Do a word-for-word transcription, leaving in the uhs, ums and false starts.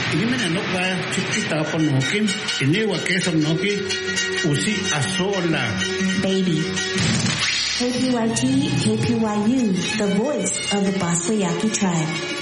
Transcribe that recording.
Inimena no pa chiquita panokin, inewa queso noki, usi asola. Baby. K P Y T, K P Y U, the voice of the Basquiat tribe.